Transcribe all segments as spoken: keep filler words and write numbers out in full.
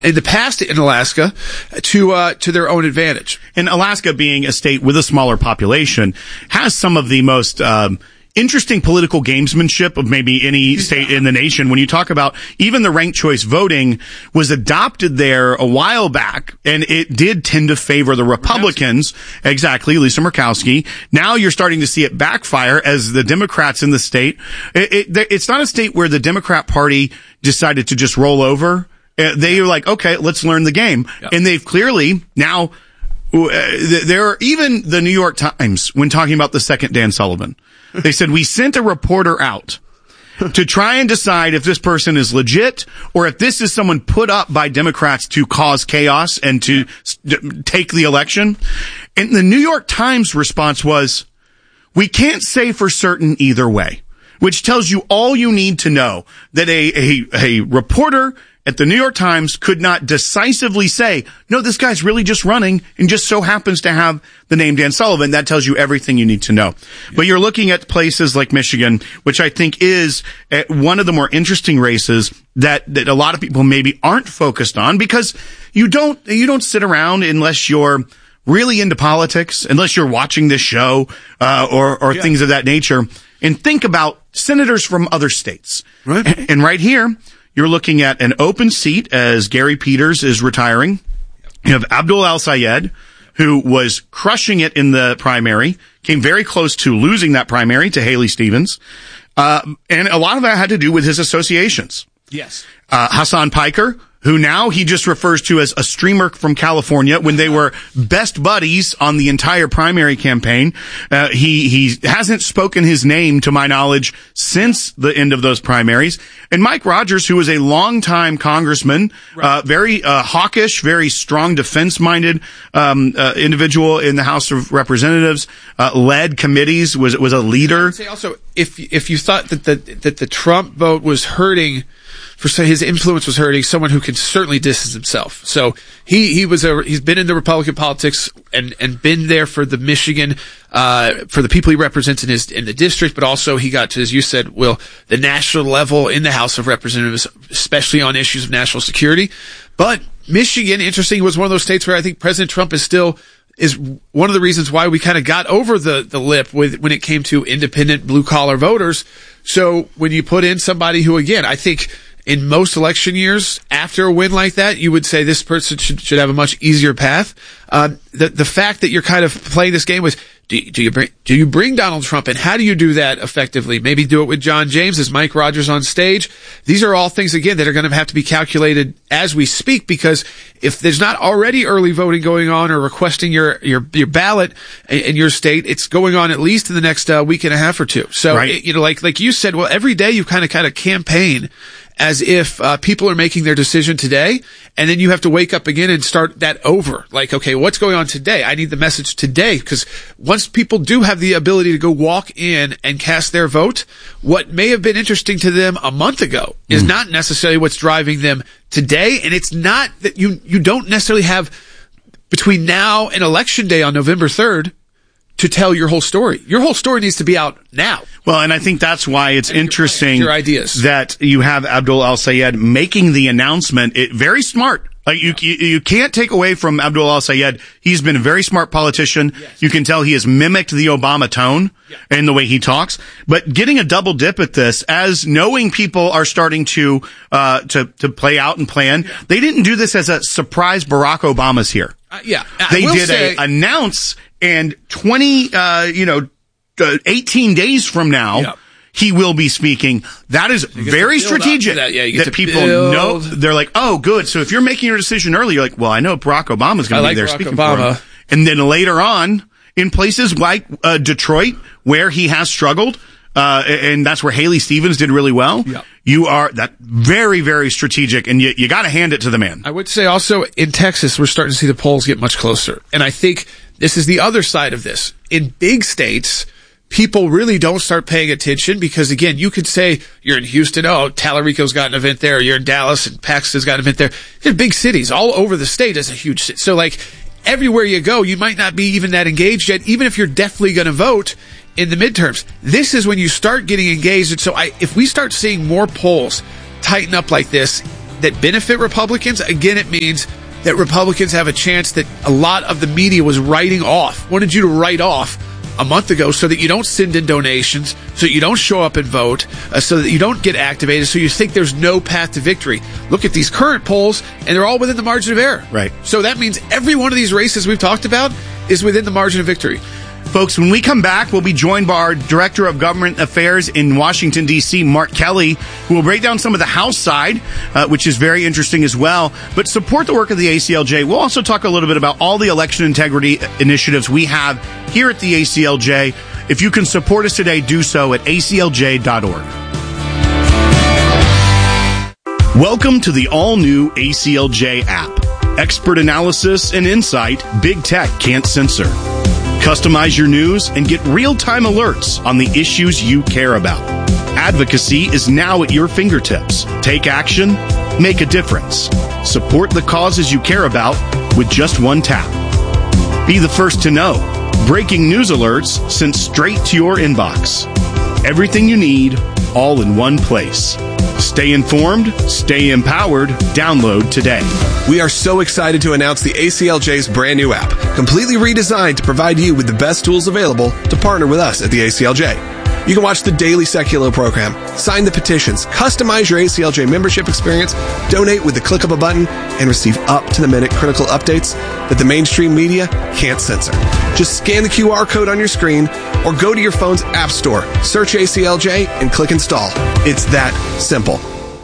in the past in Alaska to uh, to their own advantage. And Alaska, being a state with a smaller population, has some of the most um, interesting political gamesmanship of maybe any state in the nation. When you talk about even the ranked choice voting was adopted there a while back, and it did tend to favor the Republicans. Murkowski. Exactly, Lisa Murkowski. Now you're starting to see it backfire as the Democrats in the state. It, it, it's not a state where the Democrat Party decided to just roll over. They are like, okay, let's learn the game. Yep. And they've clearly now, uh, there are even the New York Times, when talking about the second Dan Sullivan, they said, we sent a reporter out to try and decide if this person is legit or if this is someone put up by Democrats to cause chaos and to st- take the election. And the New York Times response was, we can't say for certain either way, which tells you all you need to know, that a, a, a reporter at the New York Times could not decisively say, no, this guy's really just running and just so happens to have the name Dan Sullivan. That tells you everything you need to know. Yeah. But you're looking at places like Michigan, which I think is one of the more interesting races that, that a lot of people maybe aren't focused on, because you don't, you don't sit around unless you're really into politics, unless you're watching this show, uh, or, or yeah. things of that nature, and think about senators from other states. Right. And right here, you're looking at an open seat as Gary Peters is retiring. You have Abdul El-Sayed, who was crushing it in the primary, came very close to losing that primary to Haley Stevens. Uh, and a lot of that had to do with his associations. Yes. Uh, Hassan Piker, who now he just refers to as a streamer from California, when they were best buddies on the entire primary campaign. Uh, he, he hasn't spoken his name, to my knowledge, since the end of those primaries. And Mike Rogers, who was a longtime congressman, right. uh, very, uh, hawkish, very strong defense-minded, um, uh, individual in the House of Representatives, uh, led committees, was, was a leader. I would say also, if, if you thought that the, that the Trump vote was hurting, for his influence was hurting, someone who can certainly distance himself. So he, he was a, he's been in the Republican politics and, and been there for the Michigan, uh, for the people he represents in his, in the district, but also he got to, as you said, Will, the national level in the House of Representatives, especially on issues of national security. But Michigan, interesting, was one of those states where I think President Trump is still, is one of the reasons why we kind of got over the, the lip with, when it came to independent blue collar voters. So when you put in somebody who, again, I think, in most election years, after a win like that, you would say this person should, should have a much easier path. Uh, the, the fact that you're kind of playing this game with, do, do you bring, do you bring Donald Trump in? How do you do that effectively? Maybe do it with John James as Mike Rogers on stage. These are all things, again, that are going to have to be calculated as we speak, because if there's not already early voting going on or requesting your, your, your ballot in, in your state, it's going on at least in the next uh, week and a half or two. So, right. it, you know, like, like you said, well, every day you kind of, kind of campaign as if uh, people are making their decision today, and then you have to wake up again and start that over. Like, okay, what's going on today? I need the message today, because once people do have the ability to go walk in and cast their vote, what may have been interesting to them a month ago is mm. not necessarily what's driving them today, and it's not that you you don't necessarily have between now and Election Day on November third to tell your whole story. Your whole story needs to be out now. Well, and I think that's why it's and interesting your, your ideas. that you have Abdul El-Sayed making the announcement. It, very smart. Like you, you, you can't take away from Abdul El-Sayed. He's been a very smart politician. Yes. You can tell he has mimicked the Obama tone yeah. in the way he talks. But getting a double dip at this, as knowing people are starting to uh to to play out and plan, yeah. they didn't do this as a surprise. Barack Obama's here. Uh, yeah, I they did say- a announce. And twenty, uh, you know, uh, eighteen days from now, yep. he will be speaking. That is very strategic. That, yeah, you get that to people build. know. They're like, oh, good. So if you're making your decision early, you're like, well, I know Barack Obama's going to be like there Barack speaking Obama. for him. And then later on, in places like uh, Detroit, where he has struggled, uh, and that's where Haley Stevens did really well. Yep. You are that very, very strategic, and you, you got to hand it to the man. I would say also in Texas, we're starting to see the polls get much closer. And I think this is the other side of this. In big states, people really don't start paying attention because, again, you could say you're in Houston, oh, Tallarico's got an event there. Or you're in Dallas and Paxton's got an event there. They're big cities. All over the state is a huge city. So, like, everywhere you go, you might not be even that engaged yet, even if you're definitely going to vote in the midterms. This is when you start getting engaged. And so I, if we start seeing more polls tighten up like this, that benefit Republicans. Again, it means that Republicans have a chance that a lot of the media was writing off, wanted you to write off a month ago so that you don't send in donations, so that you don't show up and vote, uh, so that you don't get activated, so you think there's no path to victory. Look at these current polls, and they're all within the margin of error. Right. So that means every one of these races we've talked about is within the margin of victory. Folks, when we come back, we'll be joined by our Director of Government Affairs in Washington, D C, Mark Kelly, who will break down some of the House side, uh, which is very interesting as well. But support the work of the A C L J. We'll also talk a little bit about all the election integrity initiatives we have here at the A C L J. If you can support us today, do so at A C L J dot org. Welcome to the all-new A C L J app. Expert analysis and insight Big Tech can't censor. Customize your news and get real-time alerts on the issues you care about. Advocacy is now at your fingertips. Take action, make a difference. Support the causes you care about with just one tap. Be the first to know. Breaking news alerts sent straight to your inbox. Everything you need, all in one place. Stay informed, stay empowered. Download today. We are so excited to announce the A C L J's brand new app, completely redesigned to provide you with the best tools available to partner with us at the A C L J. You can watch the daily Seculo program, sign the petitions, customize your A C L J membership experience, donate with the click of a button, and receive up-to-the-minute critical updates that the mainstream media can't censor. Just scan the Q R code on your screen or go to your phone's app store, search A C L J, and click install. It's that simple.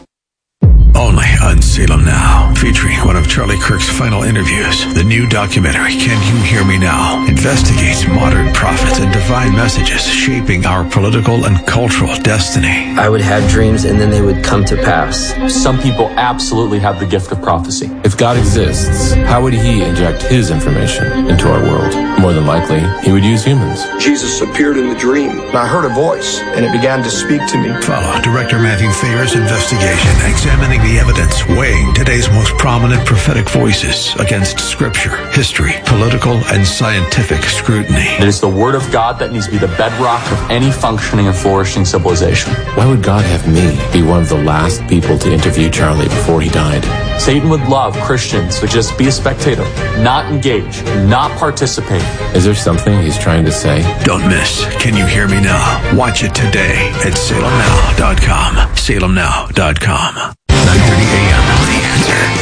Only on Salem Now, featuring one of Charlie Kirk's final interviews. The new documentary, Can You Hear Me Now?, investigates modern prophets and divine messages shaping our political and cultural destiny. I would have dreams and then they would come to pass. Some people absolutely have the gift of prophecy. If God exists, how would he inject his information into our world? More than likely, he would use humans. Jesus appeared in the dream, and I heard a voice, and it began to speak to me. Follow Director Matthew Thayer's investigation, examining the evidence, weighing today's most prominent prophetic voices against scripture, history, political, and scientific scrutiny. It is the word of God that needs to be the bedrock of any functioning and flourishing civilization. Why would God have me be one of the last people to interview Charlie before he died? Satan would love Christians to just be a spectator, not engage, not participate. Is there something he's trying to say? Don't miss Can You Hear Me Now? Watch it today at salem now dot com. salem now dot com. nine thirty a.m. The Answer.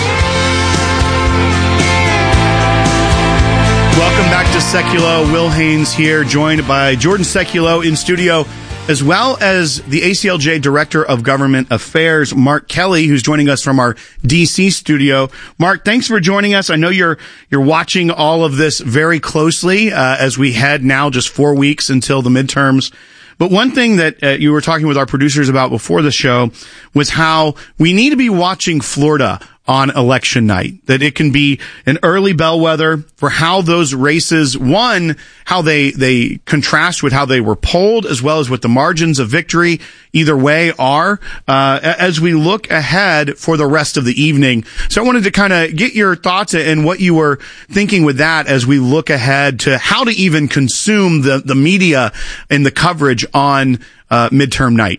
Welcome back to Seculo. Will Haynes here, joined by Jordan Seculo in studio, as well as the A C L J Director of Government Affairs, Mark Kelly, who's joining us from our D C studio. Mark, thanks for joining us. I know you're you're watching all of this very closely uh, as we head now just four weeks until the midterms. But one thing that uh, you were talking with our producers about before the show was how we need to be watching Florida on election night, that it can be an early bellwether for how those races, one, how they, they contrast with how they were polled, as well as what the margins of victory either way are, uh, as we look ahead for the rest of the evening. So I wanted to kind of get your thoughts and what you were thinking with that as we look ahead to how to even consume the, the media and the coverage on, uh, midterm night.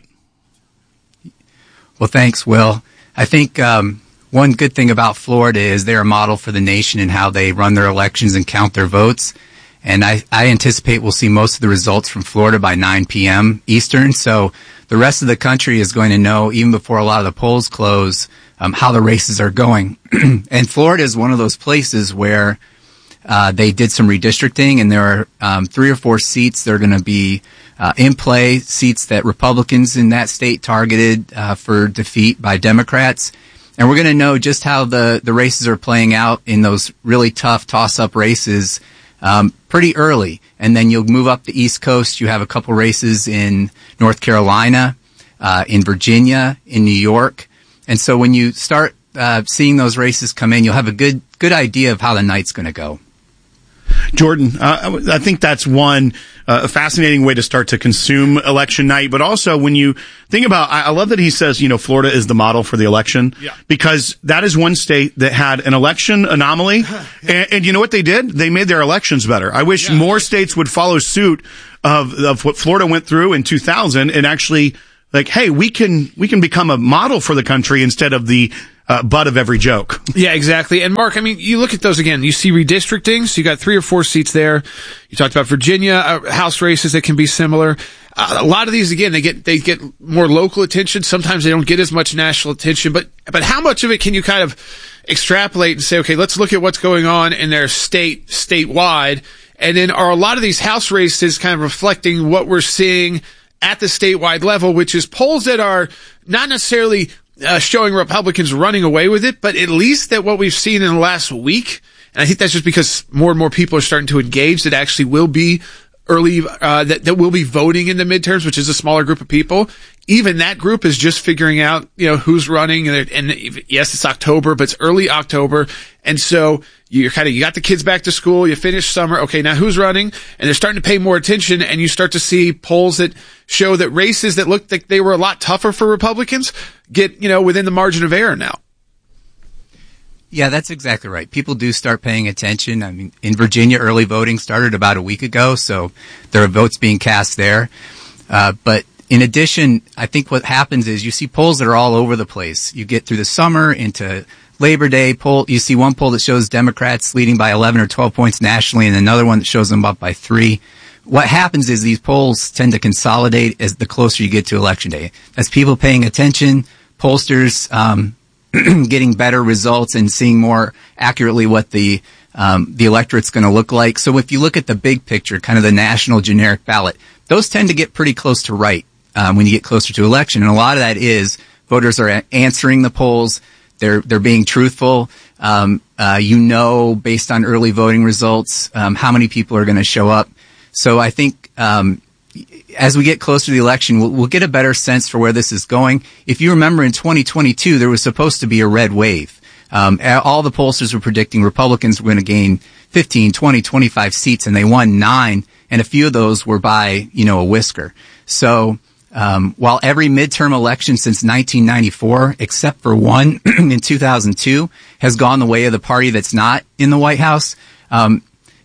Well, thanks, Will. I think, um, one good thing about Florida is they're a model for the nation in how they run their elections and count their votes. And I, I anticipate we'll see most of the results from Florida by nine p.m. Eastern. So the rest of the country is going to know, even before a lot of the polls close, um, how the races are going. And Florida is one of those places where uh, they did some redistricting, and there are um, three or four seats that are going to be uh, in play, seats that Republicans in that state targeted uh, for defeat by Democrats. And we're going to know just how the, the races are playing out in those really tough toss-up races um, pretty early. And then you'll move up the East Coast. You have a couple races in North Carolina, uh, in Virginia, in New York. And so when you start uh, seeing those races come in, you'll have a good good idea of how the night's going to go. Jordan, uh, I think that's one uh, a fascinating way to start to consume election night. But also, when you think about, I, I love that he says, you know, Florida is the model for the election, yeah. because that is one state that had an election anomaly, yeah. and, and you know what they did? They made their elections better. I wish yeah. more states would follow suit of of what Florida went through in two thousand and actually, like, hey, we can we can become a model for the country instead of the uh, butt of every joke. Yeah, exactly. And Mark, I mean, you look at those again, you see redistricting, so you got three or four seats there. You talked about Virginia, uh, House races that can be similar. Uh, a lot of these, again, they get, they get more local attention. Sometimes they don't get as much national attention, but, but how much of it can you kind of extrapolate and say, okay, let's look at what's going on in their state, statewide. And then are a lot of these House races kind of reflecting what we're seeing at the statewide level, which is polls that are not necessarily uh, showing Republicans running away with it, but at least that what we've seen in the last week, and I think that's just because more and more people are starting to engage that actually will be early, uh, that, that will be voting in the midterms, which is a smaller group of people. Even that group is just figuring out, you know, who's running. And, and yes, it's October, but it's early October. And so you're kind of, you got the kids back to school, you finish summer. Okay, now who's running? And they're starting to pay more attention, and you start to see polls that show that races that looked like they were a lot tougher for Republicans get, you know, within the margin of error now. Yeah, that's exactly right. People do start paying attention. I mean, in Virginia, early voting started about a week ago, so there are votes being cast there. Uh, but in addition, I think what happens is you see polls that are all over the place. You get through the summer into Labor Day poll. You see one poll that shows Democrats leading by eleven or twelve points nationally, and another one that shows them up by three. What happens is these polls tend to consolidate as the closer you get to Election Day. As people paying attention, pollsters, um, getting better results and seeing more accurately what the um, the electorate's going to look like. So if you look at the big picture, kind of the national generic ballot, those tend to get pretty close to right um, when you get closer to election. And a lot of that is voters are answering the polls. They're they're being truthful. Um, uh, you know, based on early voting results, um, how many people are going to show up. So I think um, as we get closer to the election, we'll, we'll get a better sense for where this is going. If you remember, in twenty twenty-two, there was supposed to be a red wave. Um, all the pollsters were predicting Republicans were going to gain fifteen, twenty, twenty-five seats, and they won nine, and a few of those were by, you know, a whisker. So um, while every midterm election since nineteen ninety-four, except for one in two thousand two, has gone the way of the party that's not in the White House, um,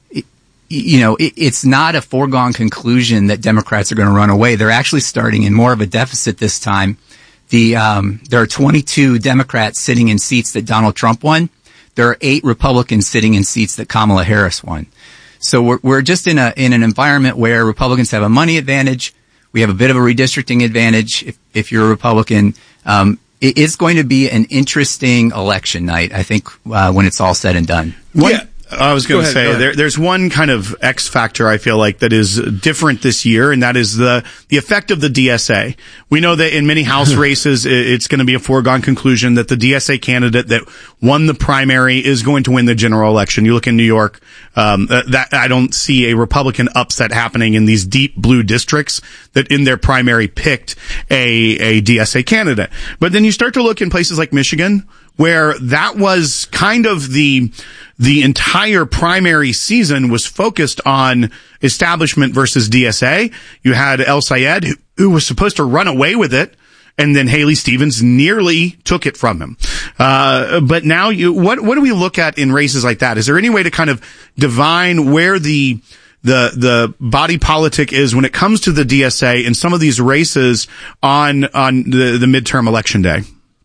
you know, it, it's not a foregone conclusion that Democrats are going to run away. They're actually starting in more of a deficit this time. The um, there are twenty-two Democrats sitting in seats that Donald Trump won. There are eight Republicans sitting in seats that Kamala Harris won. So we're we're just in a in an environment where Republicans have a money advantage. We have a bit of a redistricting advantage if if you're a Republican. Um, it is going to be an interesting election night, I think, uh, when it's all said and done. One, yeah. I was going to say there, there's one kind of X factor I feel like that is different this year, and that is the the effect of the D S A. We know that in many House races, it's going to be a foregone conclusion that the D S A candidate that won the primary is going to win the general election. You look in New York, um, that I don't see a Republican upset happening in these deep blue districts that in their primary picked a a D S A candidate. But then you start to look in places like Michigan, where that was kind of the the entire primary season was focused on establishment versus D S A. You had El Sayed, who, who was supposed to run away with it, and then Haley Stevens nearly took it from him. Uh, but now, you, what what do we look at in races like that? Is there any way to kind of divine where the the the body politic is when it comes to the D S A in some of these races on on the, the midterm election day?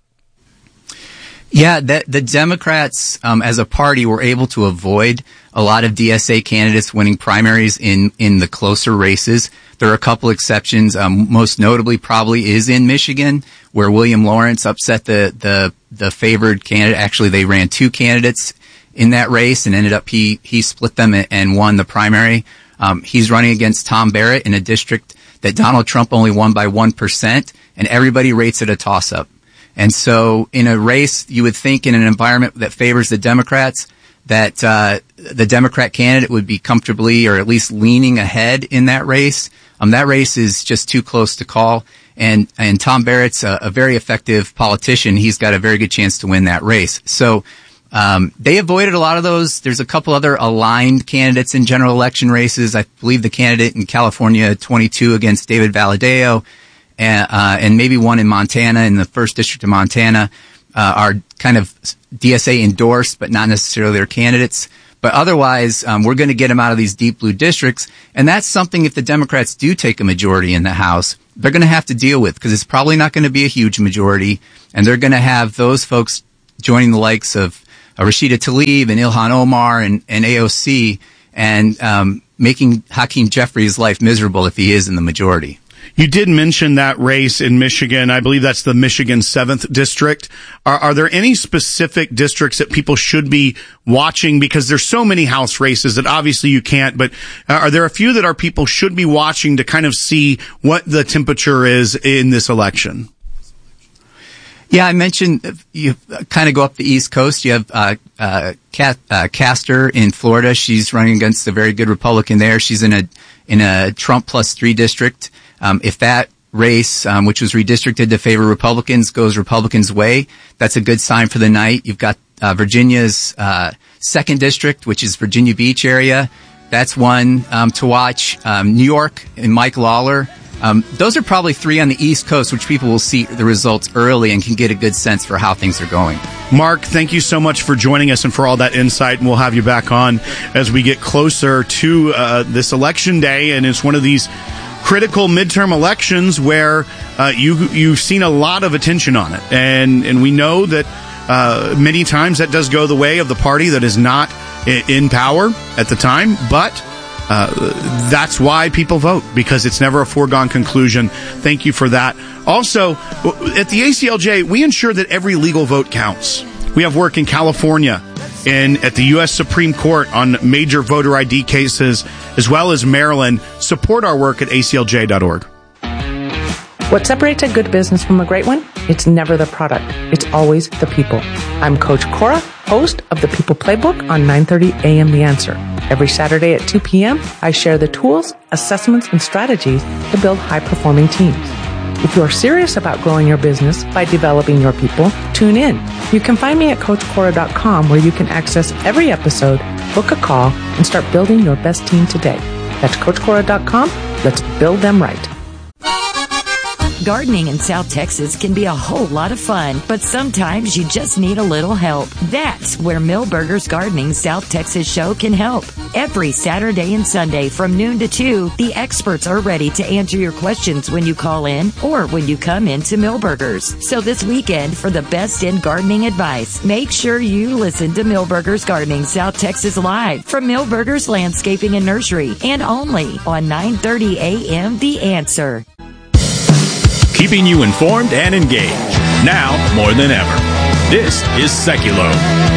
Yeah, the, the Democrats, um, as a party, were able to avoid a lot of D S A candidates winning primaries in, in the closer races. There are a couple exceptions. Um, most notably probably is in Michigan, where William Lawrence upset the, the, the favored candidate. Actually, they ran two candidates in that race and ended up he, he split them and won the primary. Um, he's running against Tom Barrett in a district that Donald Trump only won by one percent, and everybody rates it a toss-up. And so in a race, you would think in an environment that favors the Democrats, that uh the Democrat candidate would be comfortably or at least leaning ahead in that race. Um, that race is just too close to call. And and Tom Barrett's a, a very effective politician. He's got a very good chance to win that race. So um they avoided a lot of those. There's a couple other aligned candidates in general election races. I believe the candidate in California twenty-two against David Valadao, and, uh, and maybe one in Montana, in the first district of Montana, uh, are kind of D S A endorsed, but not necessarily their candidates. But otherwise, um, we're going to get them out of these deep blue districts. And that's something, if the Democrats do take a majority in the House, they're going to have to deal with, because it's probably not going to be a huge majority. And they're going to have those folks joining the likes of uh, Rashida Tlaib and Ilhan Omar and, and A O C and um, making Hakeem Jeffries' life miserable if he is in the majority. You did mention that race in Michigan. I believe that's the Michigan seventh District. Are, are there any specific districts that people should be watching? Because there's so many House races that obviously you can't, but are there a few that our people should be watching to kind of see what the temperature is in this election? Yeah, I mentioned you kind of go up the East Coast. You have uh, uh, Cat, uh, Castor in Florida. She's running against a very good Republican there. She's in a in a Trump plus three district. Um, if that race, um, which was redistricted to favor Republicans, goes Republicans' way, that's a good sign for the night. You've got uh, Virginia's uh, second district, which is Virginia Beach area. That's one um, to watch. Um, New York and Mike Lawler. Um, those are probably three on the East Coast, which people will see the results early and can get a good sense for how things are going. Mark, thank you so much for joining us and for all that insight, and we'll have you back on as we get closer to uh, this election day, and it's one of these critical midterm elections where uh, you, you've seen a lot of attention on it, and, and we know that uh, many times that does go the way of the party that is not in power at the time, but Uh, that's why people vote, because it's never a foregone conclusion. Thank you for that. Also, at the A C L J, we ensure that every legal vote counts. We have work in California and at the U S Supreme Court on major voter I D cases, as well as Maryland. Support our work at A C L J dot org. What separates a good business from a great one? It's never the product. It's always the people. I'm Coach Cora, host of the People Playbook on nine thirty a.m. The Answer. Every Saturday at two p.m., I share the tools, assessments, and strategies to build high-performing teams. If you're serious about growing your business by developing your people, tune in. You can find me at coach cora dot com, where you can access every episode, book a call, and start building your best team today. That's coach cora dot com. Let's build them right. Gardening in South Texas can be a whole lot of fun, but sometimes you just need a little help. That's where Millburgers Gardening South Texas show can help. Every Saturday and Sunday from noon to two, the experts are ready to answer your questions when you call in or when you come into Millburgers. So this weekend, for the best in gardening advice, make sure you listen to Millburgers Gardening South Texas live from Millburgers Landscaping and Nursery, and only on nine thirty a.m. The Answer. Keeping you informed and engaged, now more than ever. This is Seculo.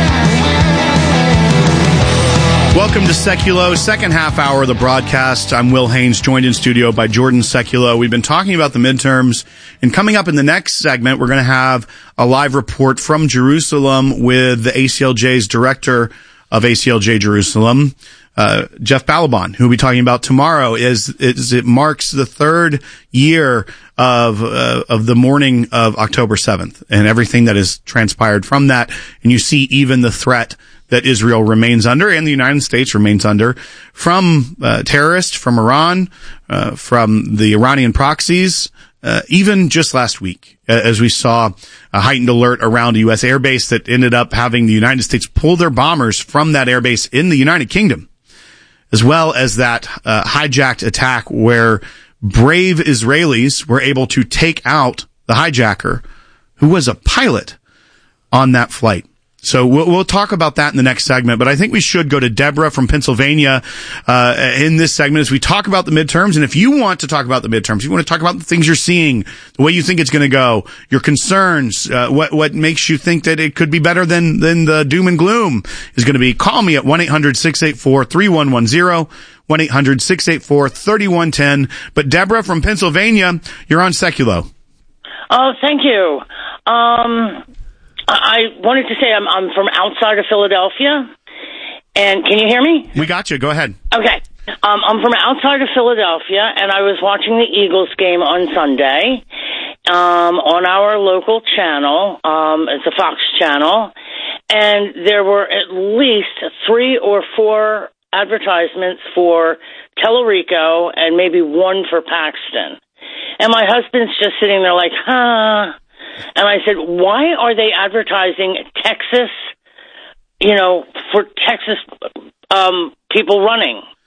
Welcome to Seculo, second half hour of the broadcast. I'm Will Haynes, joined in studio by Jordan Seculo. We've been talking about the midterms, and coming up in the next segment, we're going to have a live report from Jerusalem with the A C L J's director of A C L J Jerusalem, Uh, Jeff Balaban, who we'll be talking about tomorrow, is, is it marks the third year of uh, of the morning of October seventh and everything that has transpired from that. And you see even the threat that Israel remains under and the United States remains under from uh, terrorists, from Iran, uh, from the Iranian proxies, uh, even just last week, as we saw a heightened alert around a U S airbase that ended up having the United States pull their bombers from that airbase in the United Kingdom, as well as that uh, hijacked attack where brave Israelis were able to take out the hijacker, who was a pilot on that flight. So we'll, we'll talk about that in the next segment, but I think we should go to Deborah from Pennsylvania uh, in this segment as we talk about the midterms. And if you want to talk about the midterms, if you want to talk about the things you're seeing, the way you think it's going to go, your concerns, uh, what what makes you think that it could be better than than the doom and gloom is going to be, call me at one eight hundred six eight four three one one zero, one eight hundred six eight four three one one zero. But Deborah from Pennsylvania, you're on Seculo. Oh, thank you. Um... I wanted to say I'm, I'm from outside of Philadelphia, and can you hear me? We got you. Go ahead. Okay. Um, I'm from outside of Philadelphia, and I was watching the Eagles game on Sunday um, on our local channel. Um, it's a Fox channel, and there were at least three or four advertisements for Tellurico and maybe one for Paxton. And my husband's just sitting there like, huh... And I said, why are they advertising Texas, you know, for Texas um, people running?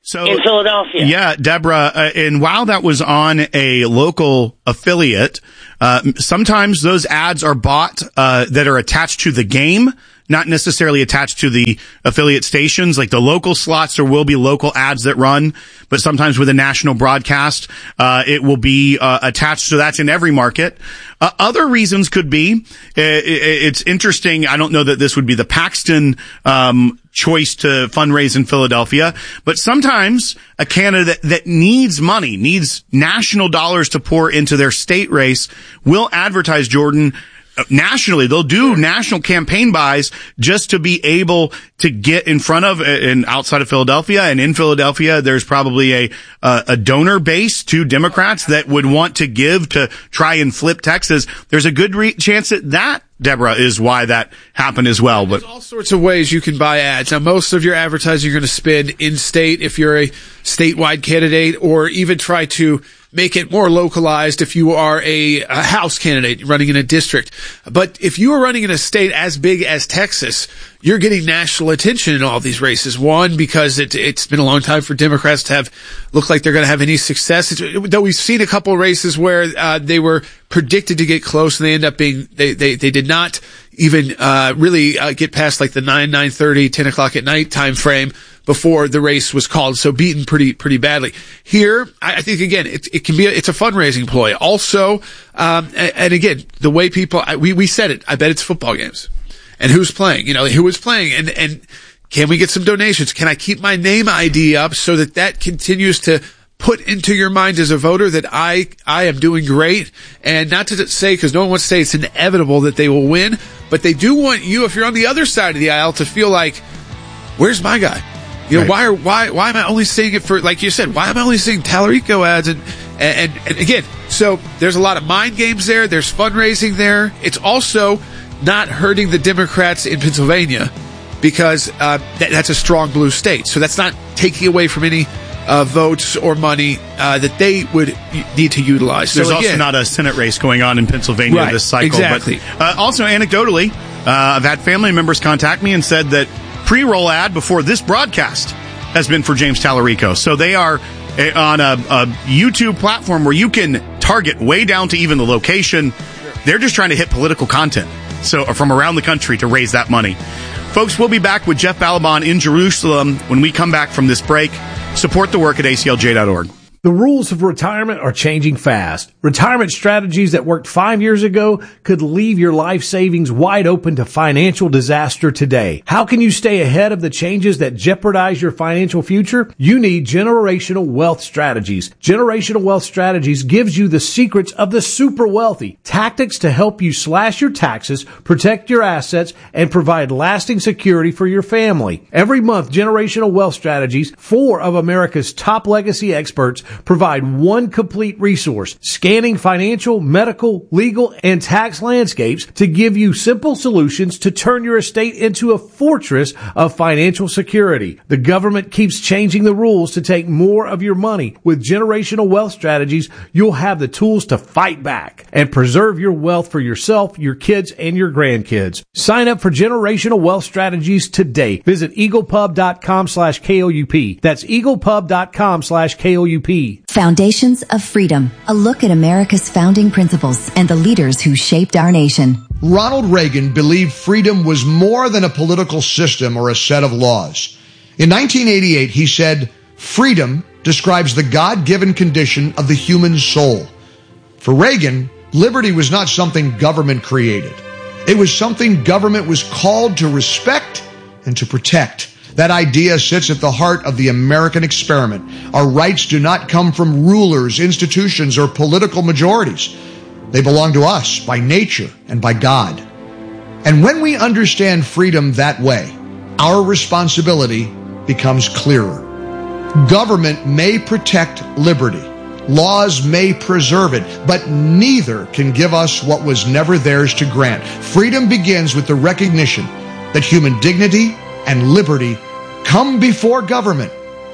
So, in Philadelphia. Yeah, Deborah, uh, and while that was on a local affiliate, uh, sometimes those ads are bought uh, that are attached to the game, not necessarily attached to the affiliate stations. Like the local slots, there will be local ads that run, but sometimes with a national broadcast, uh, it will be uh, attached. So that's in every market. Uh, other reasons could be, uh, it's interesting. I don't know that this would be the Paxton um choice to fundraise in Philadelphia, but sometimes a candidate that needs money, needs national dollars to pour into their state race will advertise, Jordan, nationally. They'll do national campaign buys just to be able to get in front of and outside of Philadelphia. And in Philadelphia, there's probably a uh, a donor base to Democrats that would want to give to try and flip Texas. There's a good re- chance that that, Deborah, is why that happened as well. But there's all sorts of ways you can buy ads. Now, most of your advertising you're going to spend in state if you're a statewide candidate, or even try to make it more localized if you are a, a House candidate running in a district. But if you are running in a state as big as Texas, you're getting national attention in all these races. One, because it, it's been a long time for Democrats to have look like they're going to have any success. It's, though we've seen a couple of races where uh, they were predicted to get close, and they end up being they they, they did not even uh, really uh, get past like the nine, nine thirty, ten o'clock at night time frame before the race was called, so beaten pretty pretty badly. Here, I think again, it, it can be a, it's a fundraising ploy. Also, um, and, and again, the way people I, we we said it, I bet it's football games, and who's playing? You know, who is playing, and and can we get some donations? Can I keep my name I D up so that that continues to put into your mind as a voter that I I am doing great, and not to say, because no one wants to say it's inevitable that they will win, but they do want you, if you're on the other side of the aisle, to feel like, where's my guy? You know, right. why are, why, why am I only seeing it for, like you said, why am I only seeing Tallarico ads? And, and, and again, so there's a lot of mind games there. There's fundraising there. It's also not hurting the Democrats in Pennsylvania, because, uh, that, that's a strong blue state. So that's not taking away from any, uh, votes or money, uh, that they would need to utilize. There's so again, also not a Senate race going on in Pennsylvania right, this cycle. Exactly. But, uh, also anecdotally, uh, I've had family members contact me and said that pre-roll ad before this broadcast has been for James Tallarico. So they are on a, a YouTube platform where you can target way down to even the location. They're just trying to hit political content, so from around the country, to raise that money. Folks, we'll be back with Jeff Balaban in Jerusalem when we come back from this break. Support the work at A C L J dot org. The rules of retirement are changing fast. Retirement strategies that worked five years ago could leave your life savings wide open to financial disaster today. How can you stay ahead of the changes that jeopardize your financial future? You need Generational Wealth Strategies. Generational Wealth Strategies gives you the secrets of the super wealthy, tactics to help you slash your taxes, protect your assets, and provide lasting security for your family. Every month, Generational Wealth Strategies, four of America's top legacy experts, provide one complete resource, scanning financial, medical, legal, and tax landscapes to give you simple solutions to turn your estate into a fortress of financial security. The government keeps changing the rules to take more of your money. With Generational Wealth Strategies, you'll have the tools to fight back and preserve your wealth for yourself, your kids, and your grandkids. Sign up for Generational Wealth Strategies today. Visit eaglepub.com slash KOUP. That's eaglepub.com slash KOUP. Foundations of Freedom, a look at America's founding principles and the leaders who shaped our nation. Ronald Reagan believed freedom was more than a political system or a set of laws. In nineteen eighty-eight, he said, "Freedom describes the God-given condition of the human soul." For Reagan, liberty was not something government created. It was something government was called to respect and to protect. That idea sits at the heart of the American experiment. Our rights do not come from rulers, institutions, or political majorities. They belong to us by nature and by God. And when we understand freedom that way, our responsibility becomes clearer. Government may protect liberty. Laws may preserve it, but neither can give us what was never theirs to grant. Freedom begins with the recognition that human dignity and liberty come before government,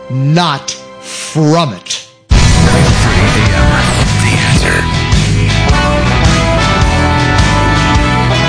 not from it. nine thirty a.m. The Answer.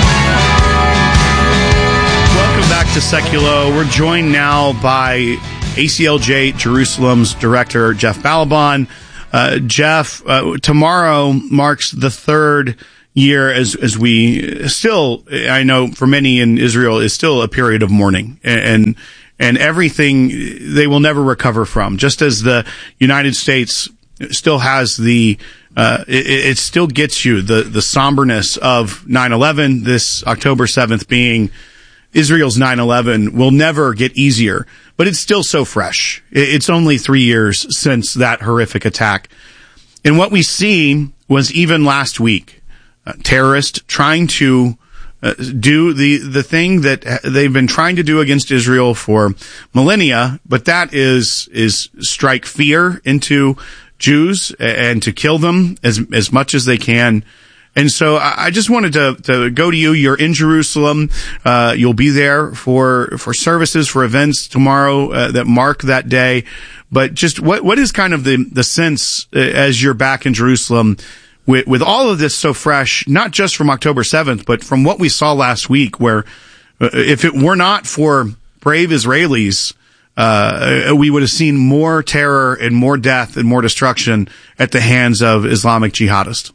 Welcome back to Seculo. We're joined now by A C L J Jerusalem's director, Jeff Balaban. Uh, Jeff, uh, tomorrow marks the third year as as we still, I know for many in Israel, is still a period of mourning, and and everything they will never recover from. Just as the United States still has the, uh, it, it still gets you the the somberness of nine eleven. This October seventh being Israel's nine eleven will never get easier, but it's still so fresh. It's only three years since that horrific attack, and what we see was even last week. Uh, terrorists trying to uh, do the the thing that they've been trying to do against Israel for millennia, but that is is strike fear into Jews and to kill them as as much as they can. And so I, I just wanted to to go to you. You're in Jerusalem. Uh, you'll be there for for services, for events tomorrow uh, that mark that day. But just what what is kind of the the sense uh, as you're back in Jerusalem? With, with all of this so fresh, not just from October seventh, but from what we saw last week, where uh, if it were not for brave Israelis, uh, we would have seen more terror and more death and more destruction at the hands of Islamic jihadists.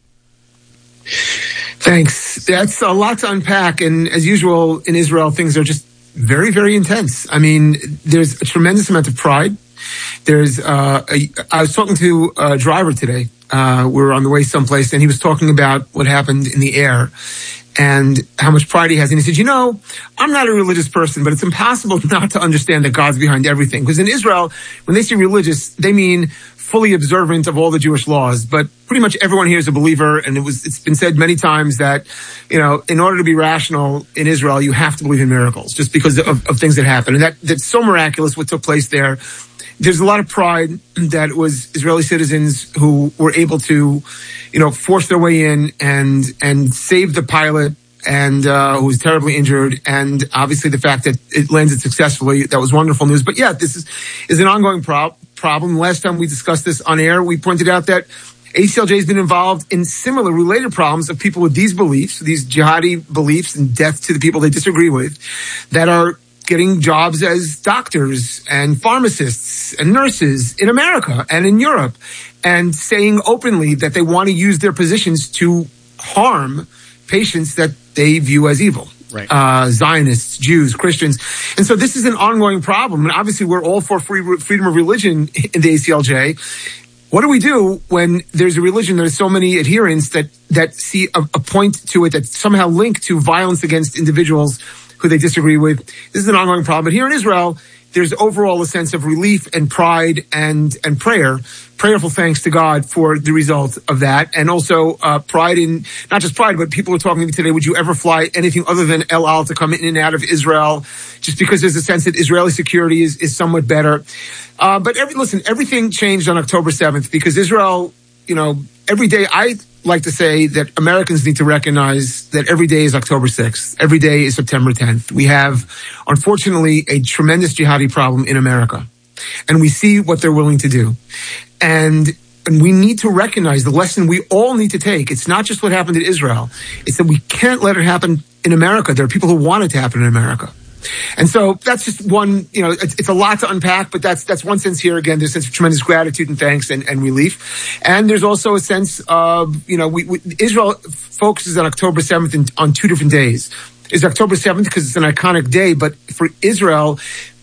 Thanks. That's a lot to unpack. And as usual in Israel, things are just very, very intense. I mean, there's a tremendous amount of pride. There's, uh, a, I was talking to a driver today. Uh, we were on the way someplace, and he was talking about what happened in the air and how much pride he has. And he said, you know, I'm not a religious person, but it's impossible not to understand that God's behind everything. Because in Israel, when they say religious, they mean fully observant of all the Jewish laws. But pretty much everyone here is a believer. And it was, it's been said many times that, you know, in order to be rational in Israel, you have to believe in miracles just because of, of things that happen. And that, that's so miraculous what took place there. There's a lot of pride that it was Israeli citizens who were able to, you know, force their way in and and save the pilot and uh, who was terribly injured. And obviously the fact that it landed successfully, that was wonderful news. But yeah, this is is an ongoing pro- problem. Last time we discussed this on air, we pointed out that A C L J has been involved in similar related problems of people with these beliefs, these jihadi beliefs and death to the people they disagree with, that are getting jobs as doctors and pharmacists and nurses in America and in Europe, and saying openly that they want to use their positions to harm patients that they view as evil. Right. Uh, Zionists, Jews, Christians. And so this is an ongoing problem. And obviously we're all for free, freedom of religion in the A C L J. What do we do when there's a religion that has so many adherents that, that see a, a point to it that somehow link to violence against individuals who they disagree with? This is an ongoing problem. But here in Israel, there's overall a sense of relief and pride and, and prayer, prayerful thanks to God for the result of that. And also, uh, pride in, not just pride, but people are talking to me today, would you ever fly anything other than El Al to come in and out of Israel? Just because there's a sense that Israeli security is, is somewhat better. Uh, but every, listen, everything changed on October seventh because Israel, you know, every day I like to say that Americans need to recognize that every day is October sixth. Every day is September tenth. We have, unfortunately, a tremendous jihadi problem in America. And we see what they're willing to do. And, and we need to recognize the lesson we all need to take. It's not just what happened in Israel. It's that we can't let it happen in America. There are people who want it to happen in America. And so that's just one, you know, it's, it's a lot to unpack, but that's, that's one sense here. Again, there's a sense of tremendous gratitude and thanks and, and relief. And there's also a sense of, you know, we, we Israel focuses on October seventh in, on two different days. It's October seventh because it's an iconic day, but for Israel,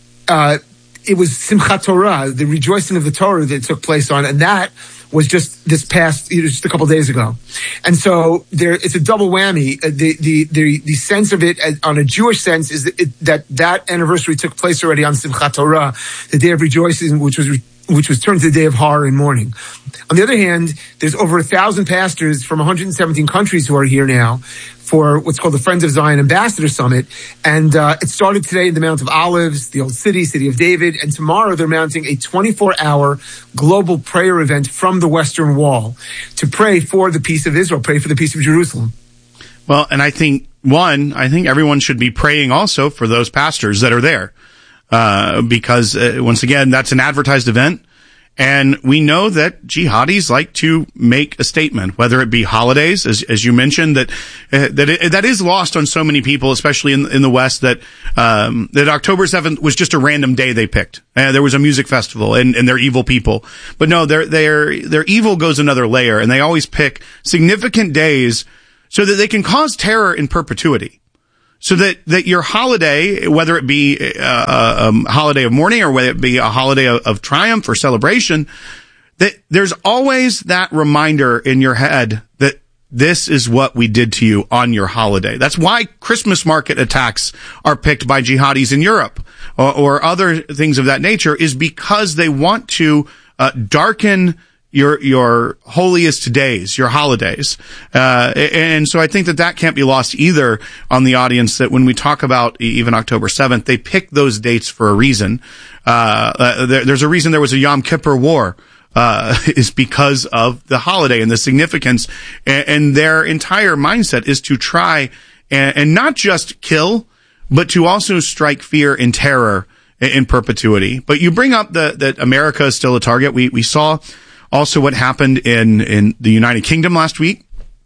uh, it was Simchat Torah, the rejoicing of the Torah that took place on, and that was just this past, you know, just a couple of days ago. And so there, it's a double whammy. The, the, the, the sense of it as, on a Jewish sense is that, it, that that anniversary took place already on Simchat Torah, the day of rejoicing, which was, which was turned to the day of horror and mourning. On the other hand, there's over a thousand pastors from one hundred seventeen countries who are here now for what's called the Friends of Zion Ambassador Summit. And uh, it started today in the Mount of Olives, the Old City, City of David. And tomorrow they're mounting a twenty-four hour global prayer event from the Western Wall to pray for the peace of Israel, pray for the peace of Jerusalem. Well, and I think, one, I think everyone should be praying also for those pastors that are there. Uh, because, uh, once again, that's an advertised event. And we know that jihadis like to make a statement, whether it be holidays, as, as you mentioned, that, uh, that, it, that is lost on so many people, especially in, in the West, that, um, that October seventh was just a random day they picked. Uh, there was a music festival and, and they're evil people. But no, their, their, their evil goes another layer, and they always pick significant days so that they can cause terror in perpetuity. So that, that your holiday, whether it be a, a, a holiday of mourning or whether it be a holiday of, of triumph or celebration, that there's always that reminder in your head that this is what we did to you on your holiday. That's why Christmas market attacks are picked by jihadis in Europe or, or other things of that nature, is because they want to uh, darken your, your holiest days, your holidays. Uh, and so I think that that can't be lost either on the audience, that when we talk about even October seventh, they pick those dates for a reason. Uh, uh there, there's a reason there was a Yom Kippur War, uh, is because of the holiday and the significance, and, and their entire mindset is to try and, and not just kill, but to also strike fear and terror in, in perpetuity. But you bring up the, that America is still a target. We, we saw also what happened in, in the United Kingdom last week,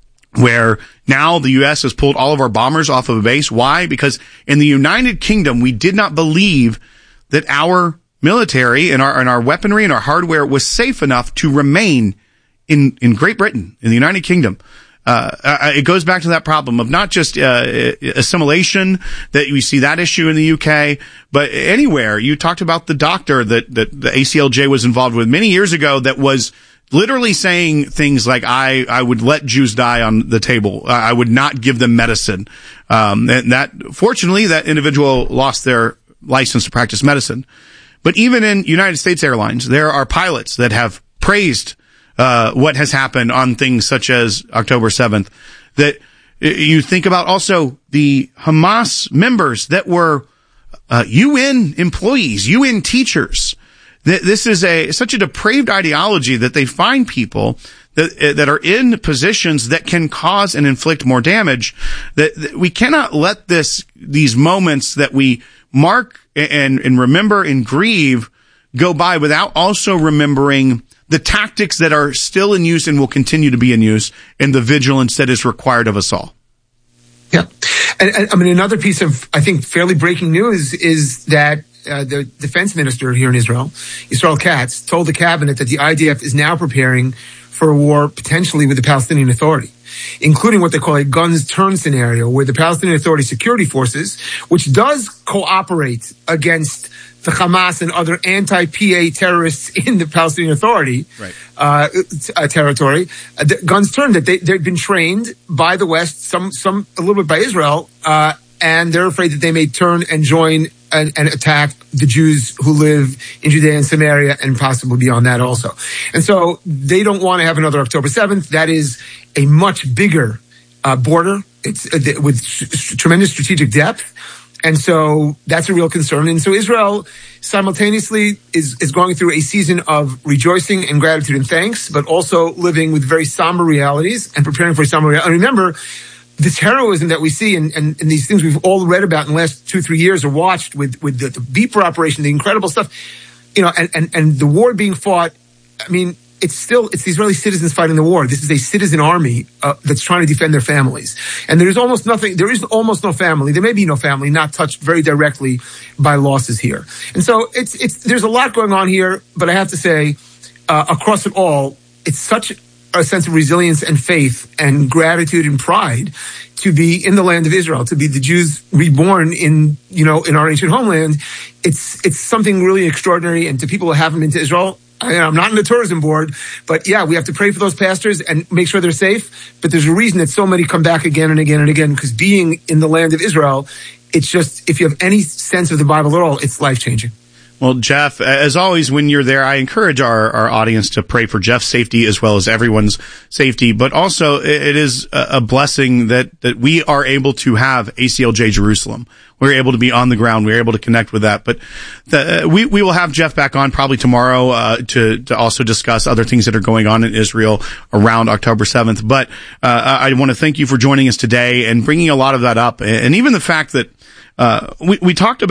where now the U S has pulled all of our bombers off of a base. Why? Because in the United Kingdom, we did not believe that our military and our, and our weaponry and our hardware was safe enough to remain in, in Great Britain, in the United Kingdom. Uh, it goes back to that problem of not just, uh, assimilation, that we see that issue in the U K, but anywhere. You talked about the doctor that, that the A C L J was involved with many years ago that was literally saying things like, I, I would let Jews die on the table. I would not give them medicine. Um, and that, fortunately, that individual lost their license to practice medicine. But even in United States Airlines, there are pilots that have praised Uh, what has happened on things such as October seventh, that you think about also the Hamas members that were uh, U N employees, U N teachers. That this is a such a depraved ideology that they find people that that are in positions that can cause and inflict more damage. That, that we cannot let this these moments that we mark and and remember and grieve go by without also remembering the tactics that are still in use and will continue to be in use, and the vigilance that is required of us all. Yeah. And, and I mean, another piece of, I think, fairly breaking news is that uh, the defense minister here in Israel, Israel Katz, told the cabinet that the I D F is now preparing for a war potentially with the Palestinian Authority, including what they call a guns turn scenario, where the Palestinian Authority security forces, which does cooperate against the Hamas and other anti-P A terrorists in the Palestinian Authority right. uh, uh, territory, uh, guns turned, that they, they've been trained by the West, some, some a little bit by Israel, uh, and they're afraid that they may turn and join and, and attack the Jews who live in Judea and Samaria and possibly beyond that also. And so they don't want to have another October seventh. That is a much bigger uh, border. It's uh, with s- tremendous strategic depth. And so that's a real concern. And so Israel simultaneously is, is going through a season of rejoicing and gratitude and thanks, but also living with very somber realities and preparing for somber reality. And remember, this heroism that we see and, and, and these things we've all read about in the last two, three years or watched with, with the, the Beeper operation, the incredible stuff, you know, and, and, and the war being fought. I mean, it's still, it's the Israeli citizens fighting the war. This is a citizen army uh, that's trying to defend their families. And there's almost nothing, there is almost no family. There may be no family not touched very directly by losses here. And so it's, it's, there's a lot going on here, but I have to say, uh, across it all, it's such a sense of resilience and faith and gratitude and pride to be in the land of Israel, to be the Jews reborn in, you know, in our ancient homeland. It's, it's something really extraordinary. And to people who haven't been to Israel, I'm not in the tourism board, but yeah, we have to pray for those pastors and make sure they're safe. But there's a reason that so many come back again and again and again, because being in the land of Israel, it's just, if you have any sense of the Bible at all, it's life-changing. Well, Jeff, as always, when you're there, I encourage our, our audience to pray for Jeff's safety as well as everyone's safety. But also, it is a blessing that, that we are able to have A C L J Jerusalem. We're able to be on the ground. We're able to connect with that. But the, uh, we, we will have Jeff back on probably tomorrow uh, to, to also discuss other things that are going on in Israel around October seventh. But uh, I want to thank you for joining us today and bringing a lot of that up. And even the fact that Uh, we, we talked about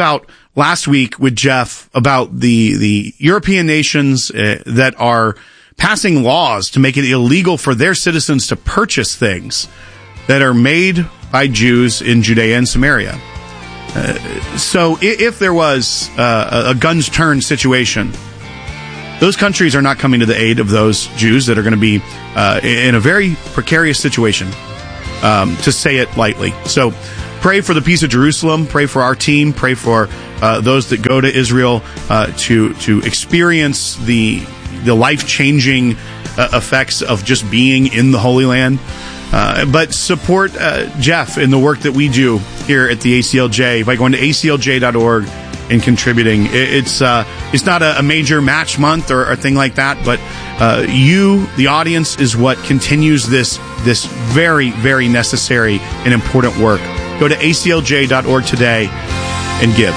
last week with Jeff about the the European nations uh, that are passing laws to make it illegal for their citizens to purchase things that are made by Jews in Judea and Samaria. Uh, so if, if there was uh, a guns turn situation, those countries are not coming to the aid of those Jews that are going to be uh, in a very precarious situation, um, to say it lightly. So pray for the peace of Jerusalem. Pray for our team. Pray for uh, those that go to Israel uh, to to experience the the life-changing uh, effects of just being in the Holy Land. Uh, but support uh, Jeff in the work that we do here at the A C L J by going to A C L J dot org and contributing. It's uh, it's not a, a major match month or a thing like that, but uh, you, the audience, is what continues this this very, very necessary and important work. Go to A C L J dot org today and give.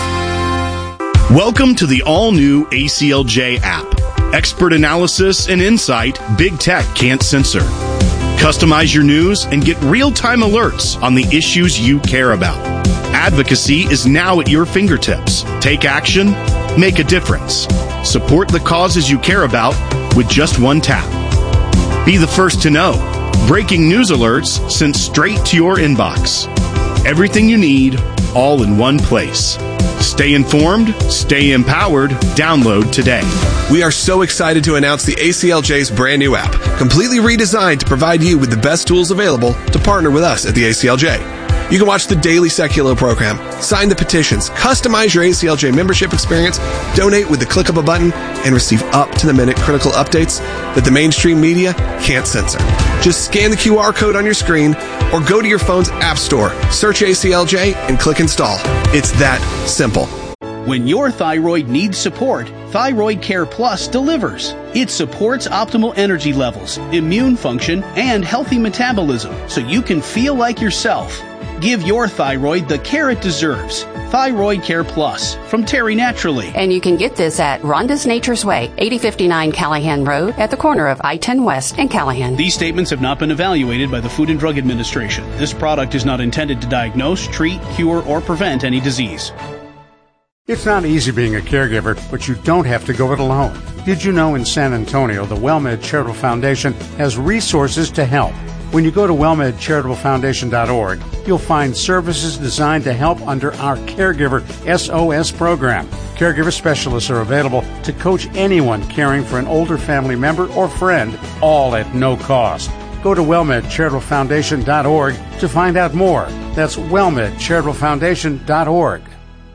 Welcome to the all-new A C L J app. Expert analysis and insight big tech can't censor. Customize your news and get real-time alerts on the issues you care about. Advocacy is now at your fingertips. Take action, make a difference. Support the causes you care about with just one tap. Be the first to know. Breaking news alerts sent straight to your inbox. Everything you need, all in one place. Stay informed, stay empowered. Download today. We are so excited to announce the A C L J's brand new app, completely redesigned to provide you with the best tools available to partner with us at the A C L J. You can watch the daily Seculo program, sign the petitions, customize your A C L J membership experience, donate with the click of a button, and receive up-to-the-minute critical updates that the mainstream media can't censor. Just scan the Q R code on your screen or go to your phone's app store, search A C L J, and click install. It's that simple. When your thyroid needs support, Thyroid Care Plus delivers. It supports optimal energy levels, immune function, and healthy metabolism so you can feel like yourself. Give your thyroid the care it deserves. Thyroid Care Plus from Terry Naturally. And you can get this at Rhonda's Nature's Way, eighty fifty-nine Callahan Road at the corner of I ten West and Callahan. These statements have not been evaluated by the Food and Drug Administration. This product is not intended to diagnose, treat, cure, or prevent any disease. It's not easy being a caregiver, but you don't have to go it alone. Did you know in San Antonio, the WellMed Charitable Foundation has resources to help? When you go to well med charitable foundation dot org, you'll find services designed to help under our Caregiver S O S program. Caregiver specialists are available to coach anyone caring for an older family member or friend, all at no cost. Go to well med charitable foundation dot org to find out more. That's well med charitable foundation dot org.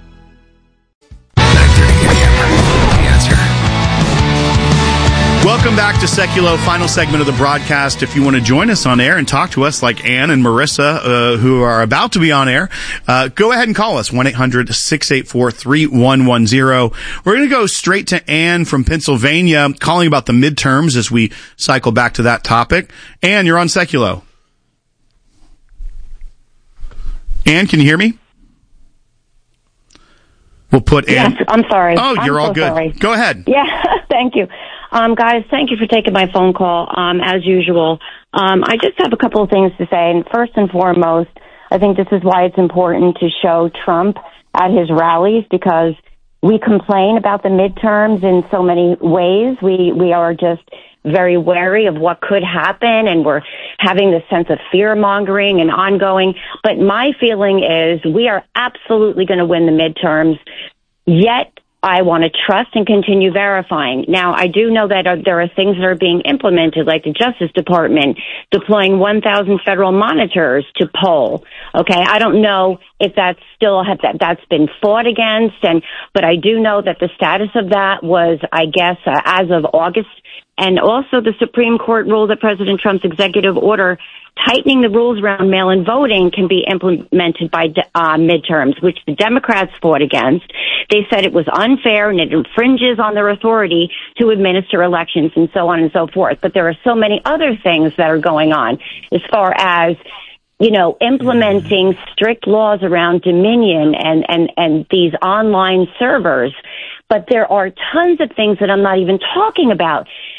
Welcome back to Seculo, final segment of the broadcast. If you want to join us on air and talk to us like Ann and Marissa, uh, who are about to be on air, uh, go ahead and call us, one eight hundred six eight four three one one zero. We're going to go straight to Ann from Pennsylvania, calling about the midterms as we cycle back to that topic. Ann, you're on Seculo. Ann, can you hear me? We'll put Ann. Yes, I'm sorry. Oh, you're I'm all so good. Sorry. Go ahead. Yeah, thank you. Um, guys, thank you for taking my phone call, um, as usual. Um, I just have a couple of things to say. And first and foremost, I think this is why it's important to show Trump at his rallies, because we complain about the midterms in so many ways. We, we are just very wary of what could happen, and we're having this sense of fear-mongering and ongoing. But my feeling is we are absolutely going to win the midterms, yet I want to trust and continue verifying. Now, I do know that uh, there are things that are being implemented, like the Justice Department deploying one thousand federal monitors to poll. Okay, I don't know if that's still have that that's been fought against, and but I do know that the status of that was, I guess, uh, as of August. And also the Supreme Court ruled that President Trump's executive order tightening the rules around mail-in voting can be implemented by uh, midterms, which the Democrats fought against. They said it was unfair and it infringes on their authority to administer elections and so on and so forth. But there are so many other things that are going on as far as, you know, implementing strict laws around Dominion and, and, and these online servers. But there are tons of things that I'm not even talking about.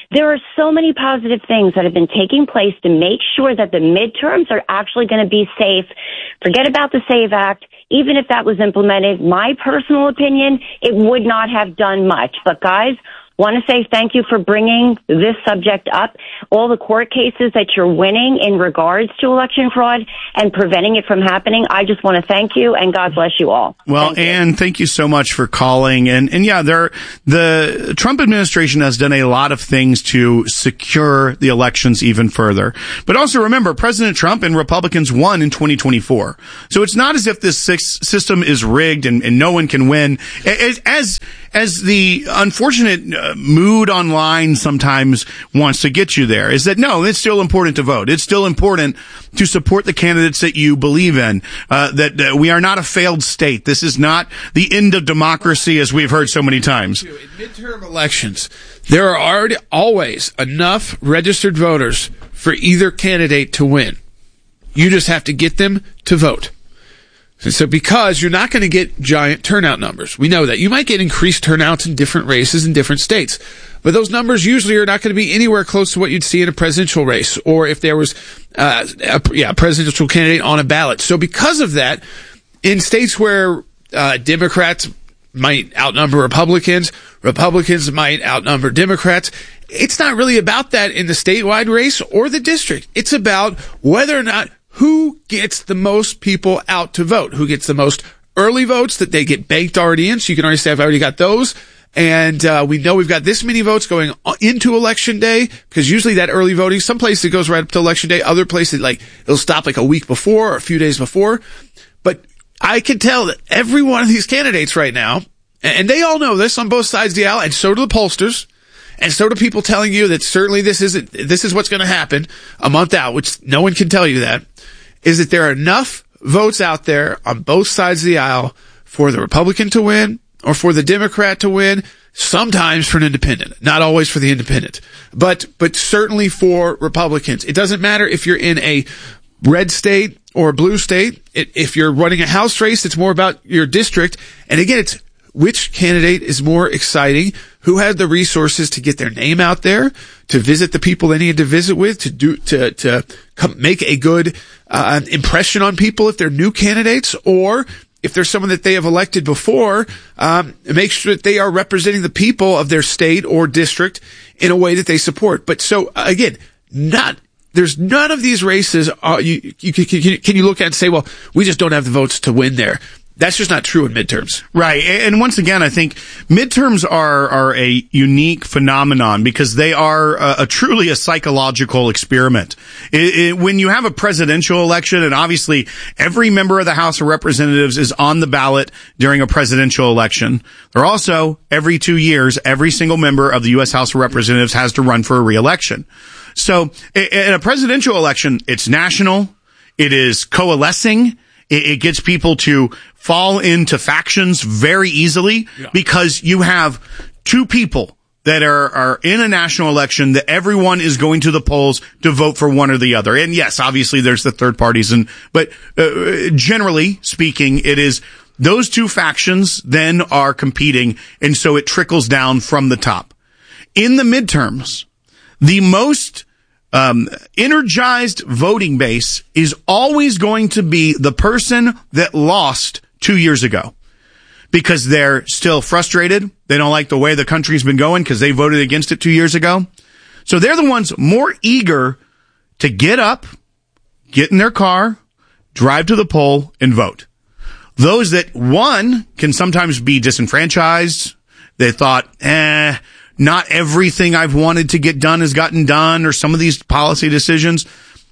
There are so many positive things that have been taking place to make sure that the midterms are actually going to be safe. Forget about the SAVE Act. Even if that was implemented, my personal opinion, it would not have done much. But guys, want to say thank you for bringing this subject up. All the court cases that you're winning in regards to election fraud and preventing it from happening. I just want to thank you, and God bless you all. Well, thank Ann, thank you so much for calling. And, and yeah, there, the Trump administration has done a lot of things to secure the elections even further. But also remember, President Trump and Republicans won in twenty twenty-four. So it's not as if this system is rigged and, and no one can win. As, as, as the unfortunate uh, mood online sometimes wants to get you there, is that no, it's still important to vote. It's still important to support the candidates that you believe in, uh, that uh, we are not a failed state. This is not the end of democracy, as we've heard so many times. In midterm elections, there are already always enough registered voters for either candidate to win. You just have to get them to vote. And so because you're not going to get giant turnout numbers. We know that. You might get increased turnouts in different races in different states. But those numbers usually are not going to be anywhere close to what you'd see in a presidential race or if there was uh, a, yeah, a presidential candidate on a ballot. So because of that, in states where uh, Democrats might outnumber Republicans, Republicans might outnumber Democrats, it's not really about that in the statewide race or the district. It's about whether or not who gets the most people out to vote, who gets the most early votes that they get banked already in. So you can already say, I've already got those. And uh, we know we've got this many votes going into Election Day, because usually that early voting, some places it goes right up to Election Day, other places like it'll stop like a week before or a few days before. But I can tell that every one of these candidates right now, and they all know this on both sides of the aisle, and so do the pollsters, and so do people telling you that certainly this isn't, this is what's going to happen a month out, which no one can tell you that, is that there are enough votes out there on both sides of the aisle for the Republican to win or for the Democrat to win, sometimes for an independent, not always for the independent, but, but certainly for Republicans. It doesn't matter if you're in a red state or a blue state. It, if you're running a House race, it's more about your district. And again, it's which candidate is more exciting, who has the resources to get their name out there, to visit the people they need to visit with, to do, to, to come, make a good, uh, impression on people if they're new candidates, or if there's someone that they have elected before, um, make sure that they are representing the people of their state or district in a way that they support. But so again, not, there's none of these races, uh, you, you, can, can you look at and say, well, we just don't have the votes to win there. That's just not true in midterms. Right. And once again, I think midterms are, are a unique phenomenon because they are a, a truly a psychological experiment. It, it, when you have a presidential election, and obviously every member of the House of Representatives is on the ballot during a presidential election, they're also every two years, every single member of the U S House of Representatives has to run for a re-election. So in a presidential election, it's national. It is coalescing. It gets people to fall into factions very easily yeah. because you have two people that are, are in a national election that everyone is going to the polls to vote for one or the other. And yes, obviously there's the third parties, and but uh, generally speaking, it is those two factions then are competing, and so it trickles down from the top. In the midterms, the most Um, energized voting base is always going to be the person that lost two years ago because they're still frustrated. They don't like the way the country's been going because they voted against it two years ago. So they're the ones more eager to get up, get in their car, drive to the poll, and vote. Those that won can sometimes be disenfranchised. They thought, eh, not everything I've wanted to get done has gotten done, or some of these policy decisions.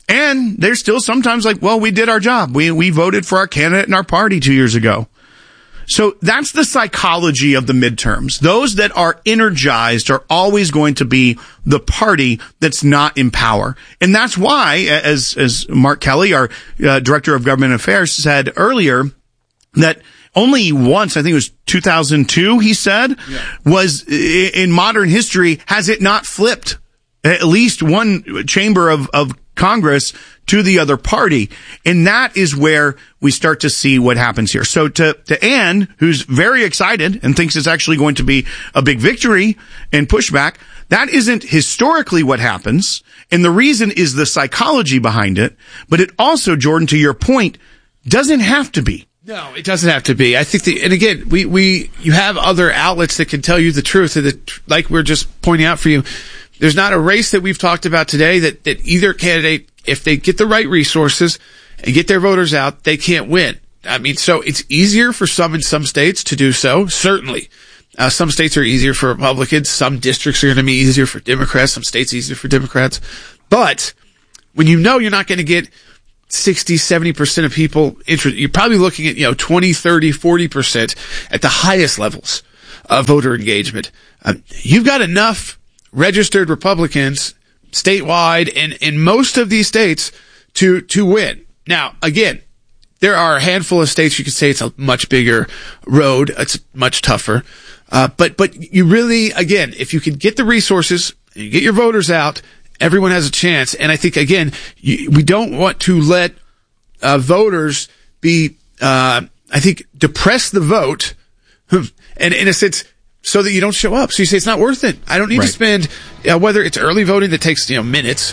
And they're still sometimes like, well, we did our job. We, we voted for our candidate in our party two years ago. So that's the psychology of the midterms. Those that are energized are always going to be the party that's not in power. And that's why, as, as Mark Kelly, our uh, Director of Government Affairs, said earlier, that only once, I think it was two thousand two, he said, yeah. was in modern history, has it not flipped at least one chamber of, of Congress to the other party. And that is where we start to see what happens here. So to, to Ann, who's very excited and thinks it's actually going to be a big victory and pushback, That isn't historically what happens, and the reason is the psychology behind it, but it also, Jordan, to your point, doesn't have to be. No, it doesn't have to be. I think the, and again, we, we, you have other outlets that can tell you the truth, and that, like we're just pointing out for you, there's not a race that we've talked about today that, that either candidate, if they get the right resources and get their voters out, they can't win. I mean, so it's easier for some in some states to do so, certainly. Uh, some states are easier for Republicans. Some districts are going to be easier for Democrats. Some states easier for Democrats. But when you know you're not going to get sixty, seventy percent of people interested, you're probably looking at, you know, twenty, thirty, forty percent at the highest levels of voter engagement. Um, you've got enough registered Republicans statewide and in most of these states to, to win. Now, again, there are a handful of states you could say it's a much bigger road. It's much tougher. Uh, but, but you really, again, if you can get the resources, you get your voters out, everyone has a chance. And I think, again, you, we don't want to let, uh, voters be, uh, I think depress the vote and in a sense, so that you don't show up. So you say, it's not worth it. I don't need right. to spend, uh, whether it's early voting that takes, you know, minutes,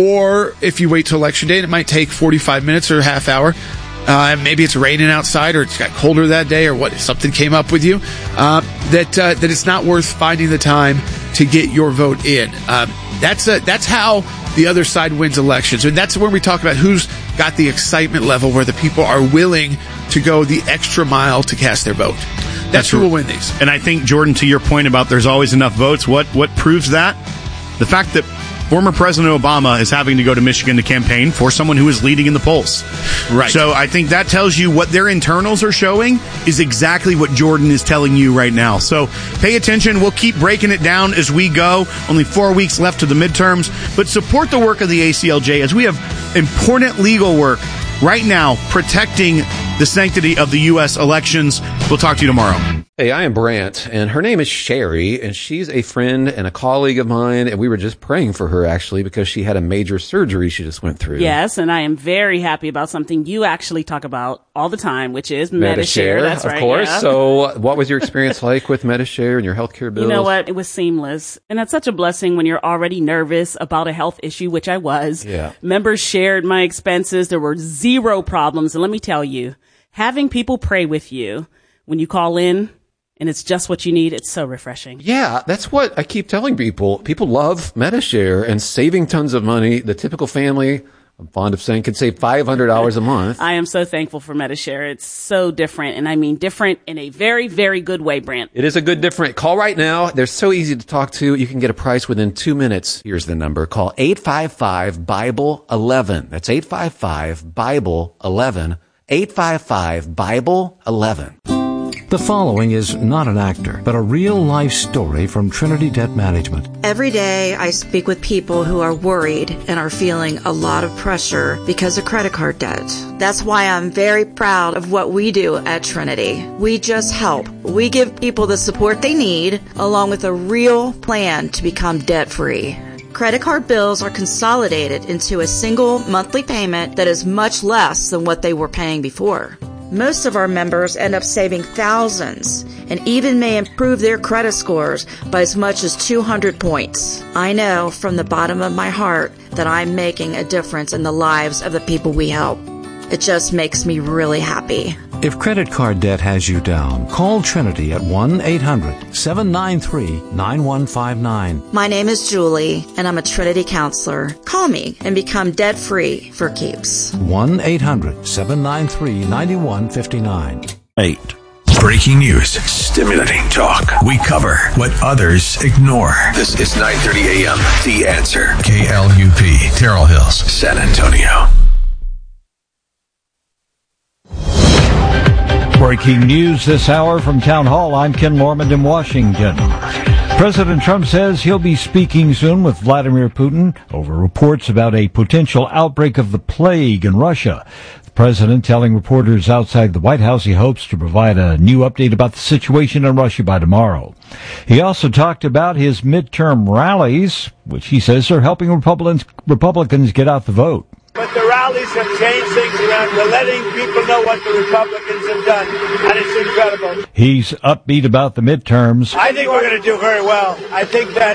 or if you wait till election day and it might take forty-five minutes or a half hour. Uh, maybe it's raining outside or it's got colder that day or what, something came up with you, uh, that, uh, that it's not worth finding the time to get your vote in. Um, that's, uh, that's how the other side wins elections. And that's when we talk about who's got the excitement level where the people are willing to go the extra mile to cast their vote. That's, that's who will win these. And I think, Jordan, to your point about there's always enough votes, what, what proves that? The fact that former President Obama is having to go to Michigan to campaign for someone who is leading in the polls. Right. So I think that tells you what their internals are showing is exactly what Jordan is telling you right now. So pay attention. We'll keep breaking it down as we go. Only four weeks left to the midterms. But support the work of the A C L J as we have important legal work right now protecting the sanctity of the U S elections. We'll talk to you tomorrow. Hey, I am Brant, and her name is Sherry, and she's a friend and a colleague of mine, and we were just praying for her, actually, because she had a major surgery she just went through. Yes, and I am very happy about something you actually talk about all the time, which is Medi-Share. Medi-Share, That's of right, course. yeah. So what was your experience like with Medi-Share and your healthcare bills? You know what? It was seamless, and that's such a blessing when you're already nervous about a health issue, which I was. Yeah. Members shared my expenses. There were zero problems, and let me tell you, having people pray with you when you call in, and it's just what you need. It's so refreshing. Yeah, that's what I keep telling people. People love Medi-Share and saving tons of money. The typical family, I'm fond of saying, can save five hundred dollars a month. I am so thankful for Medi-Share. It's so different, and I mean different in a very, very good way, Brant. It is a good different. Call right now. They're so easy to talk to. You can get a price within two minutes. Here's the number. Call eight five five, Bible eleven. That's eight five five, Bible eleven. eight five five, Bible eleven. The following is not an actor, but a real-life story from Trinity Debt Management. Every day I speak with people who are worried and are feeling a lot of pressure because of credit card debt. That's why I'm very proud of what we do at Trinity. We just help. We give people the support they need, along with a real plan to become debt-free. Credit card bills are consolidated into a single monthly payment that is much less than what they were paying before. Most of our members end up saving thousands and even may improve their credit scores by as much as two hundred points. I know from the bottom of my heart that I'm making a difference in the lives of the people we help. It just makes me really happy. If credit card debt has you down, call Trinity at one eight hundred, seven nine three, nine one five nine. My name is Julie, and I'm a Trinity counselor. Call me and become debt-free for keeps. one eight hundred, seven nine three, nine one five nine. Eight. Breaking news, stimulating talk. We cover what others ignore. This is nine thirty a.m. The Answer. K L U P, Terrell Hills, San Antonio. Breaking news this hour from Town Hall. I'm Ken Lormand in Washington. President Trump says he'll be speaking soon with Vladimir Putin over reports about a potential outbreak of the plague in Russia. The president telling reporters outside the White House he hopes to provide a new update about the situation in Russia by tomorrow. He also talked about his midterm rallies, which he says are helping Republicans, Republicans get out the vote. But the rallies have changed things around. We're letting people know what the Republicans have done, and it's incredible. He's upbeat about the midterms. I think we're going to do very well. I think that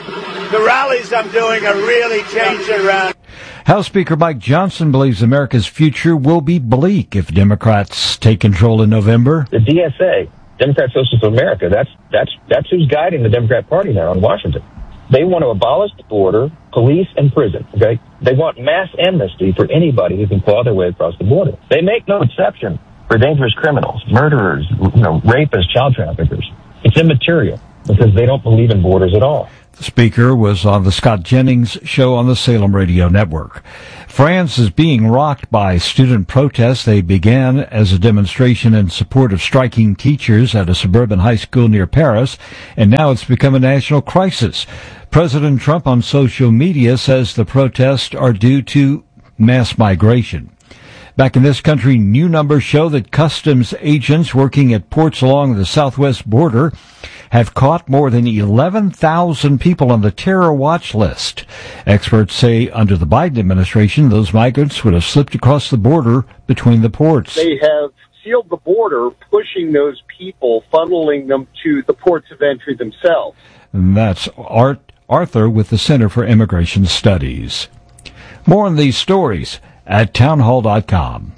the rallies I'm doing are really changing around. House Speaker Mike Johnson believes America's future will be bleak if Democrats take control in November. The D S A, Democrat Socialists of America, that's that's that's who's guiding the Democrat Party now in Washington. They want to abolish the border, police, and prison, okay? They want mass amnesty for anybody who can claw their way across the border. They make no exception for dangerous criminals, murderers, you know, rapists, child traffickers. It's immaterial because they don't believe in borders at all. The speaker was on the Scott Jennings show on the Salem Radio Network. France is being rocked by student protests. They began as a demonstration in support of striking teachers at a suburban high school near Paris, and now it's become a national crisis. President Trump on social media says the protests are due to mass migration. Back in this country, new numbers show that customs agents working at ports along the southwest border have caught more than eleven thousand people on the terror watch list. Experts say under the Biden administration, those migrants would have slipped across the border between the ports. They have sealed the border, pushing those people, funneling them to the ports of entry themselves. And that's Art Arthur with the Center for Immigration Studies. More on these stories at townhall dot com.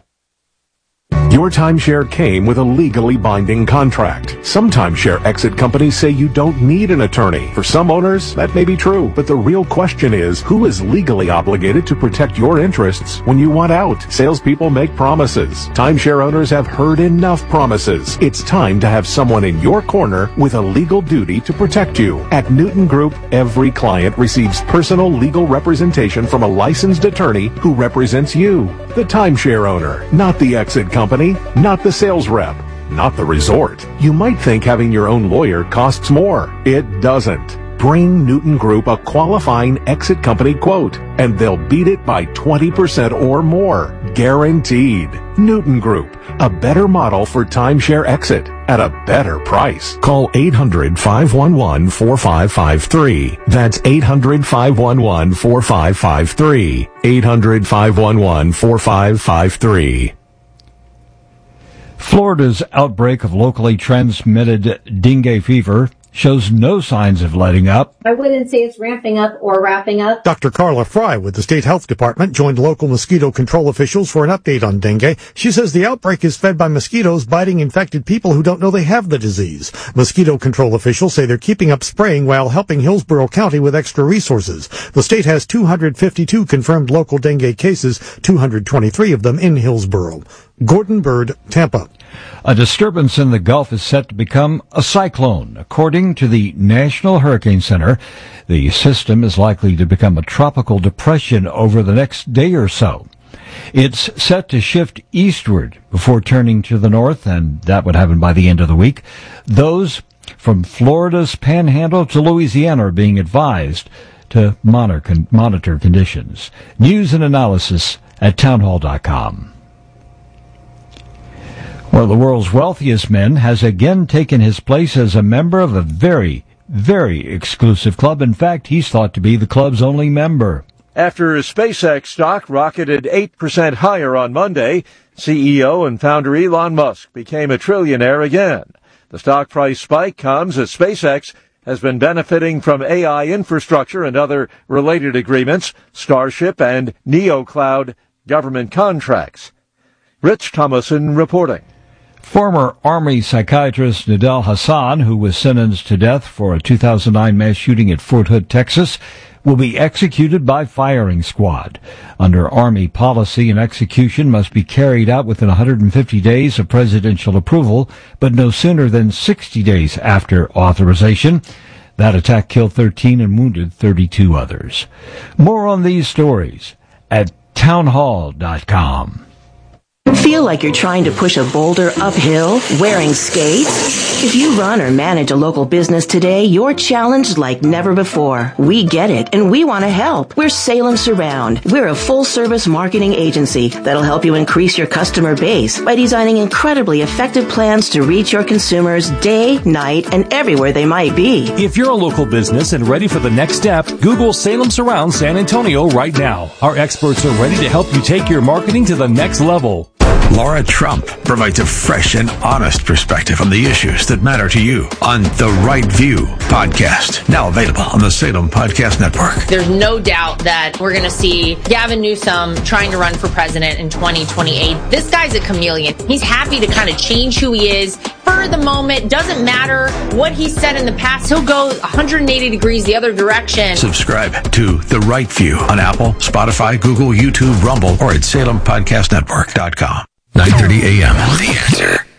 Your timeshare came with a legally binding contract. Some timeshare exit companies say you don't need an attorney. For some owners, that may be true, but the real question is, who is legally obligated to protect your interests when you want out? Salespeople make promises. Timeshare owners have heard enough promises. It's time to have someone in your corner with a legal duty to protect you. At Newton Group, every client receives personal legal representation from a licensed attorney who represents you, the timeshare owner, not the exit company. Not the sales rep, not the resort. You might think having your own lawyer costs more. It doesn't. Bring Newton Group a qualifying exit company quote, and they'll beat it by twenty percent or more. Guaranteed. Newton Group, a better model for timeshare exit at a better price. Call eight hundred, five one one, four five five three. That's eight hundred, five one one, four five five three. eight hundred, five one one, four five five three. Florida's outbreak of locally transmitted dengue fever shows no signs of letting up. I wouldn't say it's ramping up or wrapping up. Doctor Carla Fry with the State Health Department joined local mosquito control officials for an update on dengue. She says the outbreak is fed by mosquitoes biting infected people who don't know they have the disease. Mosquito control officials say they're keeping up spraying while helping Hillsborough County with extra resources. The state has two hundred fifty-two confirmed local dengue cases, two hundred twenty-three of them in Hillsborough. Gordon Bird, Tampa. A disturbance in the Gulf is set to become a cyclone. According to the National Hurricane Center, the system is likely to become a tropical depression over the next day or so. It's set to shift eastward before turning to the north, and that would happen by the end of the week. Those from Florida's Panhandle to Louisiana are being advised to monitor, monitor conditions. News and analysis at townhall dot com. Well, the world's wealthiest man has again taken his place as a member of a very, very exclusive club. In fact, he's thought to be the club's only member. After SpaceX stock rocketed eight percent higher on Monday, C E O and founder Elon Musk became a trillionaire again. The stock price spike comes as SpaceX has been benefiting from A I infrastructure and other related agreements, Starship and NeoCloud government contracts. Rich Thomason reporting. Former Army psychiatrist Nidal Hassan, who was sentenced to death for a two thousand nine mass shooting at Fort Hood, Texas, will be executed by firing squad. Under Army policy, an execution must be carried out within one hundred fifty days of presidential approval, but no sooner than sixty days after authorization. That attack killed thirteen and wounded thirty-two others. More on these stories at townhall dot com. Feel like you're trying to push a boulder uphill wearing skates? If you run or manage a local business today, you're challenged like never before. We get it, and we want to help. We're Salem Surround. We're a full-service marketing agency that'll help you increase your customer base by designing incredibly effective plans to reach your consumers day, night, and everywhere they might be. If you're a local business and ready for the next step, Google Salem Surround San Antonio right now. Our experts are ready to help you take your marketing to the next level. Laura Trump provides a fresh and honest perspective on the issues that matter to you on The Right View podcast. Now available on the Salem Podcast Network. There's no doubt that we're going to see Gavin Newsom trying to run for president in twenty twenty-eight. This guy's a chameleon. He's happy to kind of change who he is for the moment. Doesn't matter what he said in the past. He'll go one hundred eighty degrees the other direction. Subscribe to The Right View on Apple, Spotify, Google, YouTube, Rumble, or at salem podcast network dot com. nine thirty a.m. The Answer.